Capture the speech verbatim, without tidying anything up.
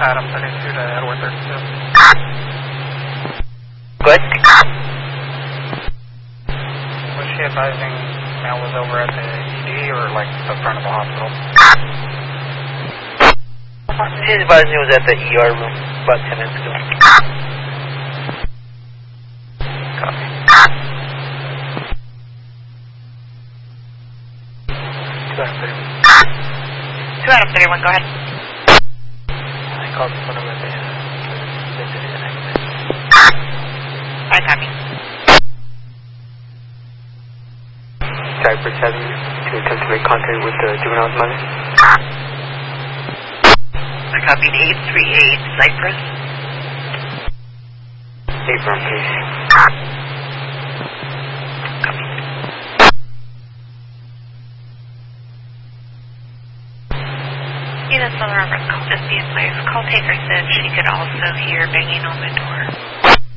Adam thirty-two to Edward thirty-two. Good. Was she advising Mel was over at the E D or like the front of the hospital? She's advising it was at the E R room about ten minutes ago. Copy. Two Adam thirty-one. Two Adam thirty-one, go ahead. I called the phone number there. I copy. Cypress Avenue to attempt to make contact with the juvenile's mother. I copied eight three eight Cypress. April, please. Copy. Yeah, that's on the reference call. Just be advised. Call taker said she could also hear banging on the door.